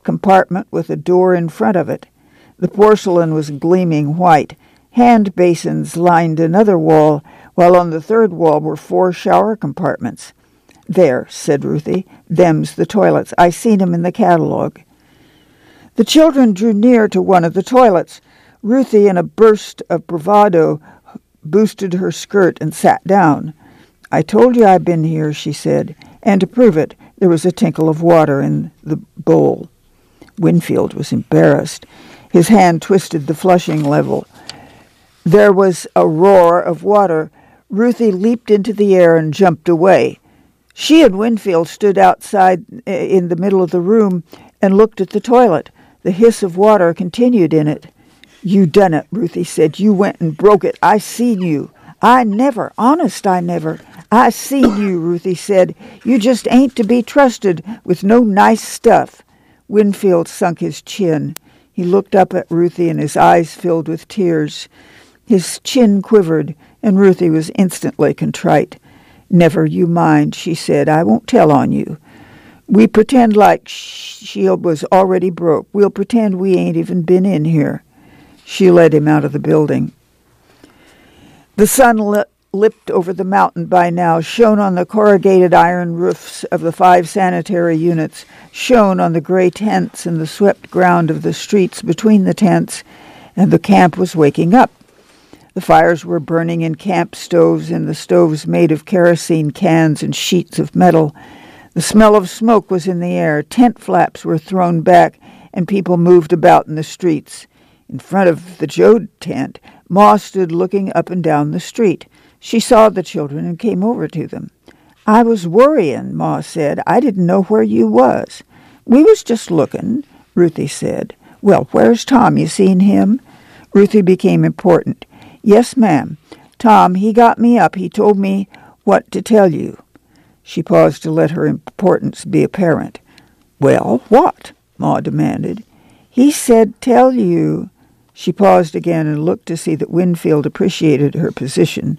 compartment with a door in front of it. The porcelain was gleaming white. Hand basins lined another wall, while on the third wall were 4 shower compartments. "There," said Ruthie. "Them's the toilets. I seen 'em in the catalog." The children drew near to one of the toilets. Ruthie, in a burst of bravado, boosted her skirt and sat down. "I told you I'd been here," she said, and to prove it, there was a tinkle of water in the bowl. Winfield was embarrassed. His hand twisted the flushing lever. There was a roar of water. Ruthie leaped into the air and jumped away. She and Winfield stood outside in the middle of the room and looked at the toilet. The hiss of water continued in it. "You done it," Ruthie said. "You went and broke it. I seen you." "I never. Honest, I never." "I seen you," Ruthie said. "You just ain't to be trusted with no nice stuff." Winfield sunk his chin. He looked up at Ruthie, and his eyes filled with tears. His chin quivered, and Ruthie was instantly contrite. "Never you mind," she said. "I won't tell on you. We pretend like shield was already broke. We'll pretend we ain't even been in here." She led him out of the building. The sun lipped over the mountain by now, shone on the corrugated iron roofs of the 5 sanitary units, shone on the gray tents and the swept ground of the streets between the tents, and the camp was waking up. The fires were burning in camp stoves, in the stoves made of kerosene cans and sheets of metal. The smell of smoke was in the air. Tent flaps were thrown back, and people moved about in the streets. In front of the Jode tent, Ma stood looking up and down the street. She saw the children and came over to them. "I was worrying," Ma said. "I didn't know where you was." "We was just looking," Ruthie said. "Well, where's Tom? You seen him?" Ruthie became important. "Yes, ma'am. Tom, he got me up. He told me what to tell you." She paused to let her importance be apparent. "Well, what?" Ma demanded. "He said tell you." She paused again and looked to see that Winfield appreciated her position.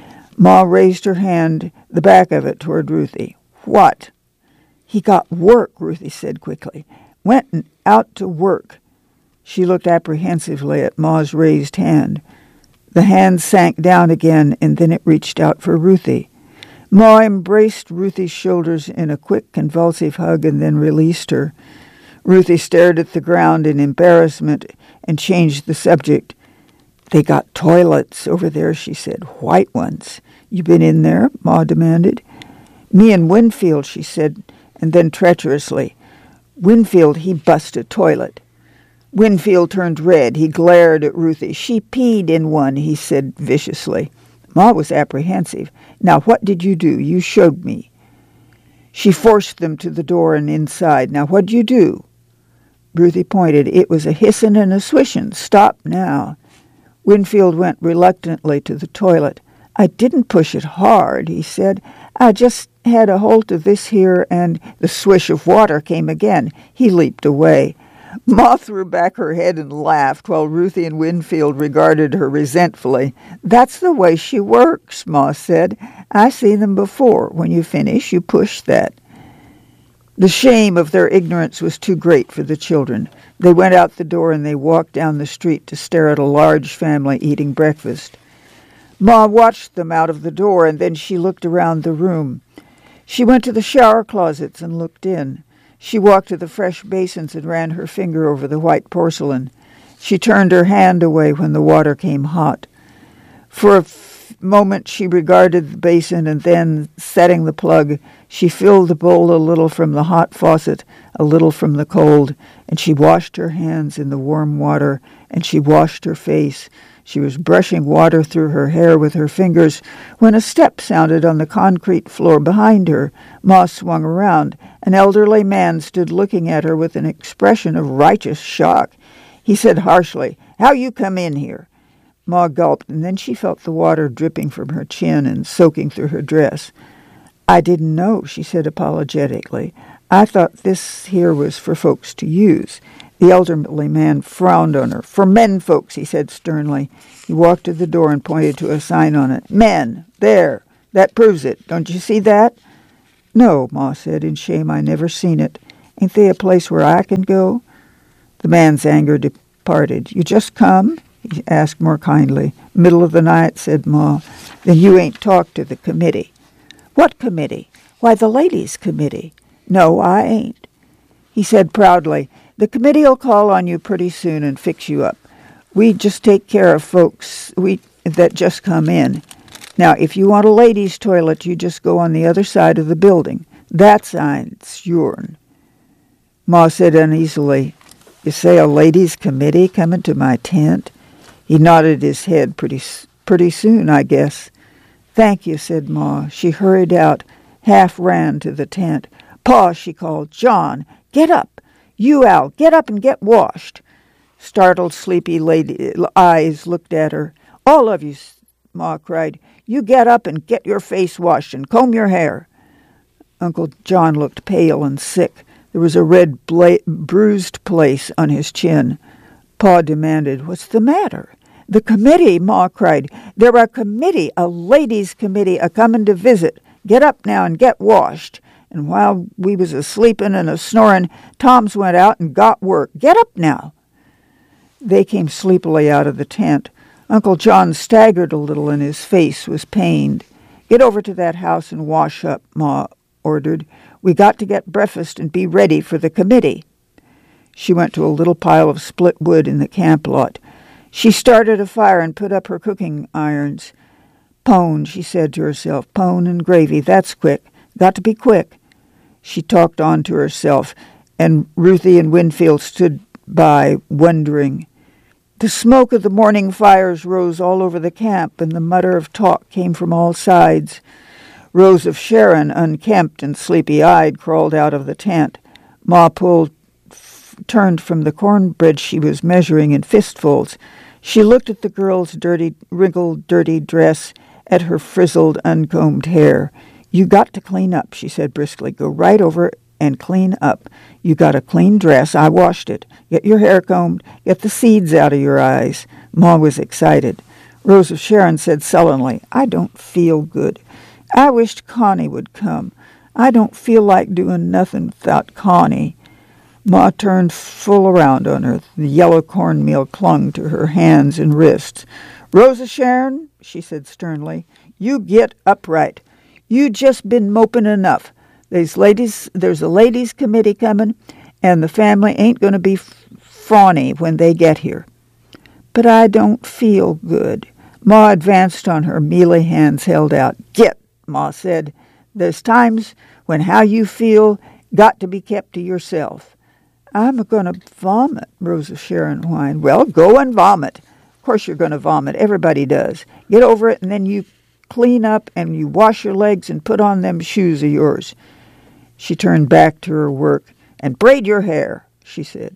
Ma raised her hand, the back of it, toward Ruthie. "What?" "He got work," Ruthie said quickly. "Went out to work." She looked apprehensively at Ma's raised hand. The hand sank down again, and then it reached out for Ruthie. Ma embraced Ruthie's shoulders in a quick, convulsive hug and then released her. Ruthie stared at the ground in embarrassment and changed the subject. "They got toilets over there," she said. "White ones." "You been in there?" Ma demanded. "Me and Winfield," she said, and then treacherously, "Winfield, he bust a toilet." Winfield turned red. He glared at Ruthie. "She peed in one," he said viciously. Ma was apprehensive. "Now, what did you do? You showed me." She forced them to the door and inside. "Now, what'd you do?" Ruthie pointed. "It was a hissin' and a swishin'. Stop now." Winfield went reluctantly to the toilet. "I didn't push it hard," he said. "I just had a holt of this here," and the swish of water came again. He leaped away. Ma threw back her head and laughed, while Ruthie and Winfield regarded her resentfully. "That's the way she works," Ma said. "I seen them before. When you finish, you push that." The shame of their ignorance was too great for the children. They went out the door and they walked down the street to stare at a large family eating breakfast. Ma watched them out of the door, and then she looked around the room. She went to the shower closets and looked in. She walked to the fresh basins and ran her finger over the white porcelain. She turned her hand away when the water came hot. For a moment she regarded the basin, and then, setting the plug, she filled the bowl a little from the hot faucet, a little from the cold, and she washed her hands in the warm water, and she washed her face. She was brushing water through her hair with her fingers when a step sounded on the concrete floor behind her. Ma swung around. An elderly man stood looking at her with an expression of righteous shock. He said harshly, "How you come in here?" Ma gulped, and then she felt the water dripping from her chin and soaking through her dress. "I didn't know," she said apologetically. "I thought this here was for folks to use." The elderly man frowned on her. "For men folks," he said sternly. He walked to the door and pointed to a sign on it. "Men, there. That proves it. Don't you see that?" "No," Ma said in shame. "I never seen it." Ain't they a place where I can go?" The man's anger departed. "You just come?" he asked more kindly. "Middle of the night," said Ma. "Then you ain't talked to the committee." "What committee?" "Why, the ladies' committee." "No, I ain't." He said proudly, "The committee'll call on you pretty soon and fix you up. We just take care of folks that just come in. Now, if you want a ladies' toilet, you just go on the other side of the building. That side's yourn." Ma said uneasily, "You say a ladies' committee coming to my tent?" He nodded his head. Pretty soon, I guess." "Thank you," said Ma. She hurried out, half ran to the tent. "Pa," she called. "John, get up. You, Al, get up and get washed." Startled, sleepy lady eyes looked at her. "All of you," Ma cried. "You get up and get your face washed and comb your hair." Uncle John looked pale and sick. There was a red, bruised place on his chin. Pa demanded, "What's the matter?" "The committee," Ma cried. "They're a committee, a ladies' committee, a-comin' to visit. Get up now and get washed. And while we was a-sleepin' and a-snorin', Tom's went out and got work. Get up now." They came sleepily out of the tent. Uncle John staggered a little and his face was pained. "Get over to that house and wash up," Ma ordered. "We got to get breakfast and be ready for the committee." She went to a little pile of split wood in the camp lot. She started a fire and put up her cooking irons. "Pone," she said to herself. "Pone and gravy. That's quick. Got to be quick." She talked on to herself, and Ruthie and Winfield stood by, wondering. The smoke of the morning fires rose all over the camp, and the mutter of talk came from all sides. Rose of Sharon, unkempt and sleepy-eyed, crawled out of the tent. Ma turned from the cornbread she was measuring in fistfuls. She looked at the girl's wrinkled, dirty dress, at her frizzled, uncombed hair. "You got to clean up," she said briskly. "Go right over and clean up. You got a clean dress. I washed it. Get your hair combed. Get the seeds out of your eyes." Ma was excited. Rose of Sharon said sullenly, "I don't feel good. I wished Connie would come. I don't feel like doing nothing without Connie." Ma turned full around on her. The yellow cornmeal clung to her hands and wrists. "Rose of Sharon," she said sternly, "you get upright. You just been moping enough. There's a ladies' committee coming, and the family ain't going to be fawny when they get here." "But I don't feel good." Ma advanced on her, mealy hands held out. "Get," Ma said. "There's times when how you feel got to be kept to yourself." "I'm going to vomit," Rose of Sharon whined. "Well, go and vomit. Of course you're going to vomit. Everybody does. Get over it, and then you clean up and you wash your legs and put on them shoes of yours." She turned back to her work. "And braid your hair," she said.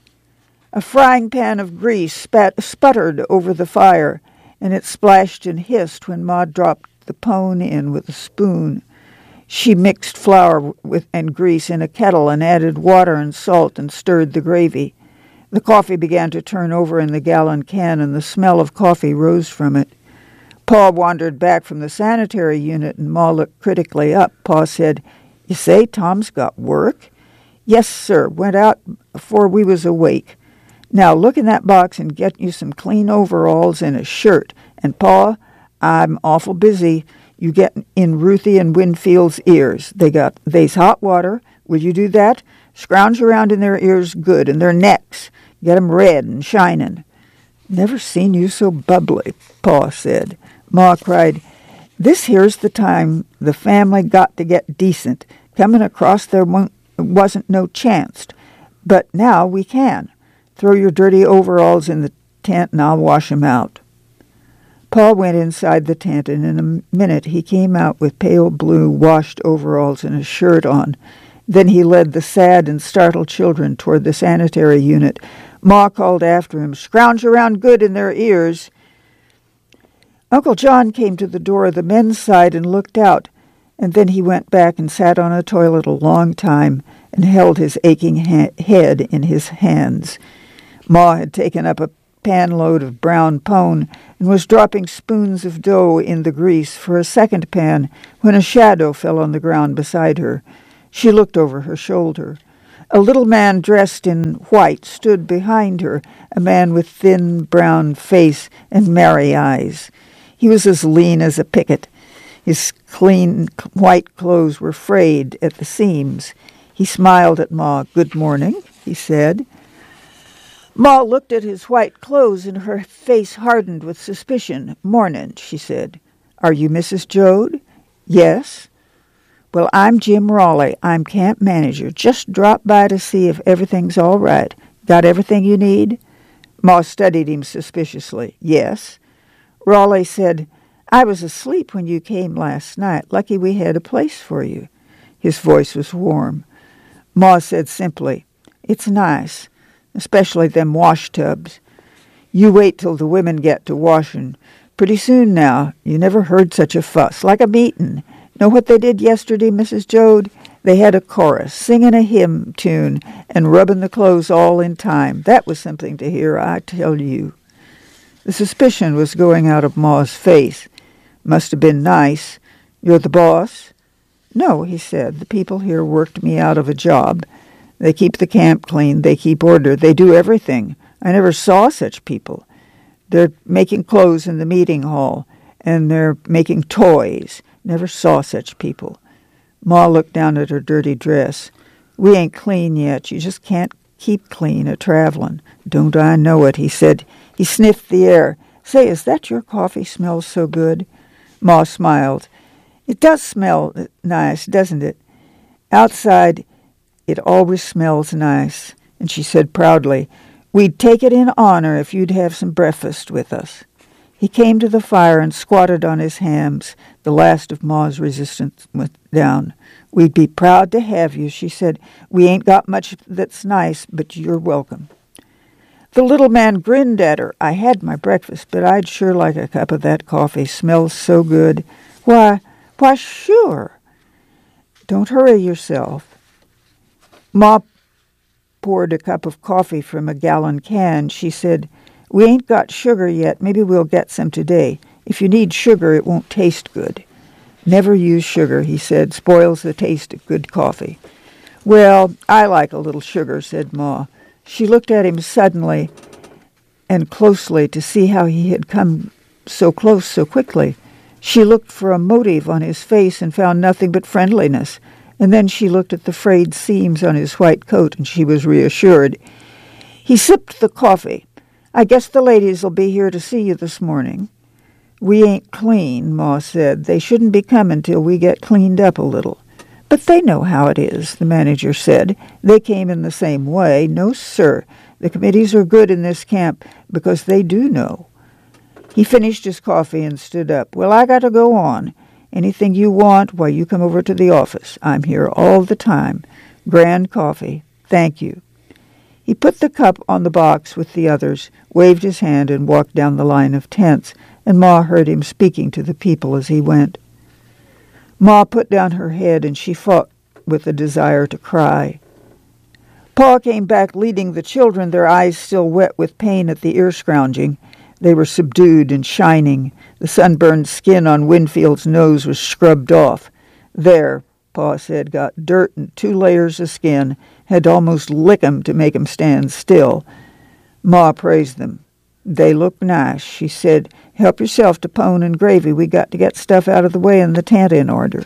A frying pan of grease sputtered over the fire, and it splashed and hissed when Ma dropped the pone in with a spoon. She mixed flour and grease in a kettle and added water and salt and stirred the gravy. The coffee began to turn over in the gallon can, and the smell of coffee rose from it. Pa wandered back from the sanitary unit, and Ma looked critically up. Pa said, "You say Tom's got work?" "Yes, sir. Went out before we was awake. Now look in that box and get you some clean overalls and a shirt. And, Pa, I'm awful busy. You get in Ruthie and Winfield's ears. They's hot water. Will you do that? Scrounge around in their ears good, and their necks. Get 'em red and shining." "Never seen you so bubbly," Pa said. Ma cried, "This here's the time the family got to get decent. Coming across there wasn't no chanced. But now we can. Throw your dirty overalls in the tent and I'll wash 'em out." Pa went inside the tent, and in a minute he came out with pale blue washed overalls and a shirt on. Then he led the sad and startled children toward the sanitary unit. Ma called after him, "Scrounge around good in their ears." Uncle John came to the door of the men's side and looked out, and then he went back and sat on a toilet a long time and held his aching head in his hands. Ma had taken up a pan-load of brown pone and was dropping spoons of dough in the grease for a second pan when a shadow fell on the ground beside her. She looked over her shoulder. A little man dressed in white stood behind her, a man with thin brown face and merry eyes. He was as lean as a picket. His clean white clothes were frayed at the seams. He smiled at Ma. "Good morning," he said. Ma looked at his white clothes and her face hardened with suspicion. "Mornin'," she said. "Are you Mrs. Joad?" "Yes." "Well, I'm Jim Raleigh. I'm camp manager. Just dropped by to see if everything's all right. Got everything you need?" Ma studied him suspiciously. "Yes." Raleigh said, "I was asleep when you came last night. Lucky we had a place for you." His voice was warm. Ma said simply, "It's nice, especially them wash tubs. You wait till the women get to washing. Pretty soon now. You never heard such a fuss. Like a meetin'. Know what they did yesterday, Mrs. Joad? They had a chorus, singing a hymn tune and rubbing the clothes all in time. That was something to hear, I tell you." The suspicion was going out of Ma's face. "Must have been nice. You're the boss?" "No," he said. "The people here worked me out of a job. They keep the camp clean. They keep order. They do everything. I never saw such people. They're making clothes in the meeting hall, and they're making toys. Never saw such people." Ma looked down at her dirty dress. "We ain't clean yet. You just can't keep clean a-traveling." "Don't I know it," he said. He sniffed the air. "Say, is that your coffee smells so good?" Ma smiled. "It does smell nice, doesn't it? Outside, it always smells nice." And she said proudly, "We'd take it in honor if you'd have some breakfast with us." He came to the fire and squatted on his hams. The last of Ma's resistance went down. "We'd be proud to have you," she said. "We ain't got much that's nice, but you're welcome." The little man grinned at her. "I had my breakfast, but I'd sure like a cup of that coffee. Smells so good." Why, sure." "Don't hurry yourself." Ma poured a cup of coffee from a gallon can. She said, "We ain't got sugar yet. Maybe we'll get some today. If you need sugar, it won't taste good." "Never use sugar," he said. "Spoils the taste of good coffee." "Well, I like a little sugar," said Ma. She looked at him suddenly and closely to see how he had come so close so quickly. She looked for a motive on his face and found nothing but friendliness. And then she looked at the frayed seams on his white coat, and she was reassured. He sipped the coffee. "I guess the ladies'll be here to see you this morning." "We ain't clean," Ma said. "They shouldn't be coming till we get cleaned up a little." "But they know how it is," the manager said. "They came in the same way." "No, sir. The committees are good in this camp because they do know." He finished his coffee and stood up. "Well, I got to go on. Anything you want, why, you come over to the office. I'm here all the time. Grand coffee. Thank you." He put the cup on the box with the others, waved his hand, and walked down the line of tents, and Ma heard him speaking to the people as he went. Ma put down her head, and she fought with a desire to cry. Pa came back leading the children, their eyes still wet with pain at the ear-scrounging. They were subdued and shining. The sunburned skin on Winfield's nose was scrubbed off. "There," Pa said, "got dirt and 2 layers of skin. Had to almost lick 'em to make 'em stand still." Ma praised them. "They look nice," she said. "Help yourself to pone and gravy. We got to get stuff out of the way and the tent in order."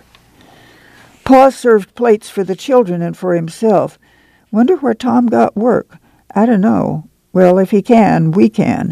Pa served plates for the children and for himself. "Wonder where Tom got work. I don't know. Well, if he can, we can."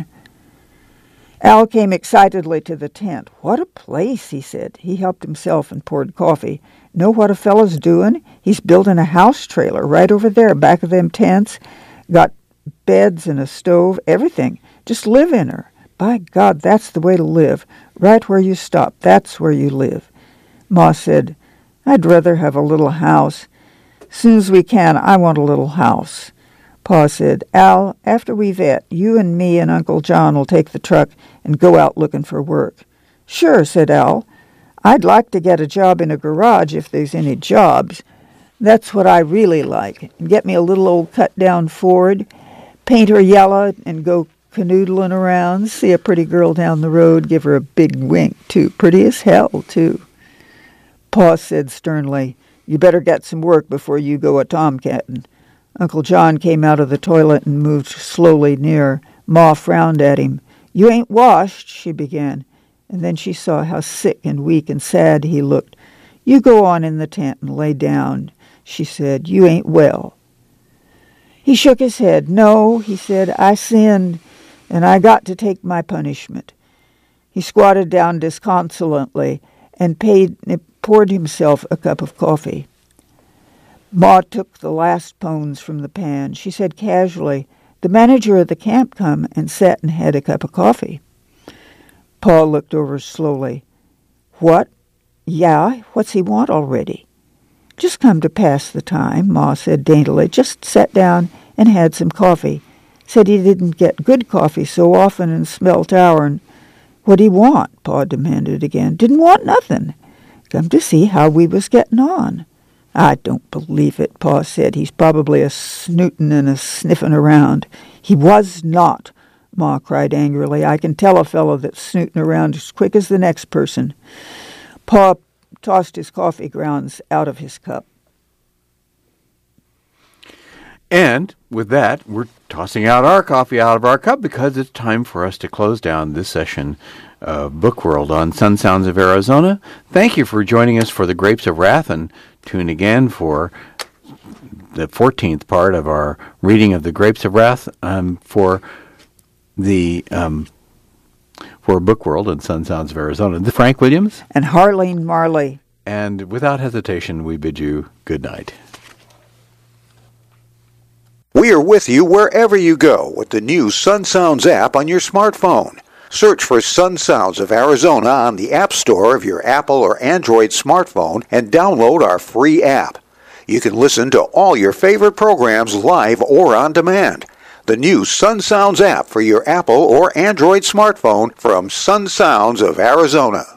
Al came excitedly to the tent. "What a place," he said. He helped himself and poured coffee. "Know what a fellow's doing? He's building a house trailer right over there, back of them tents. Got beds and a stove, everything. Just live in her. By God, that's the way to live. Right where you stop, that's where you live." Ma said, "I'd rather have a little house. Soon as we can, I want a little house." Pa said, "Al, after we've et, you and me and Uncle John will take the truck and go out looking for work." "Sure," said Al. "I'd like to get a job in a garage if there's any jobs. That's what I really like. Get me a little old cut-down Ford, paint her yellow, and go canoodling around. See a pretty girl down the road, give her a big wink, too. Pretty as hell, too." Pa said sternly, "You better get some work before you go a tomcatting." Uncle John came out of the toilet and moved slowly near. Ma frowned at him. "You ain't washed," she began, and then she saw how sick and weak and sad he looked. "You go on in the tent and lay down," she said. "You ain't well." He shook his head. "No," he said, "I sinned, and I got to take my punishment." He squatted down disconsolately and poured himself a cup of coffee. Ma took the last pones from the pan. She said casually, "The manager of the camp come and sat and had a cup of coffee." Pa looked over slowly. "What? Yeah, what's he want already?" "Just come to pass the time," Ma said daintily. "Just sat down and had some coffee. Said he didn't get good coffee so often and smell towerin'." "What'd he want?" Pa demanded again. "Didn't want nothing. Come to see how we was getting on." "I don't believe it," Pa said. "He's probably a snootin' and a sniffin' around." "He was not," Ma cried angrily. "I can tell a fellow that's snootin' around as quick as the next person." Pa tossed his coffee grounds out of his cup. And with that, we're tossing out our coffee out of our cup because it's time for us to close down this session of Book World on Sun Sounds of Arizona. Thank you for joining us for the Grapes of Wrath, and tune again for the 14th part of our reading of the Grapes of Wrath for Book World on Sun Sounds of Arizona. This is Frank Williams and Harleen Marley. And without hesitation, we bid you good night. We are with you wherever you go with the new Sun Sounds app on your smartphone. Search for Sun Sounds of Arizona on the App Store of your Apple or Android smartphone and download our free app. You can listen to all your favorite programs live or on demand. The new Sun Sounds app for your Apple or Android smartphone from Sun Sounds of Arizona.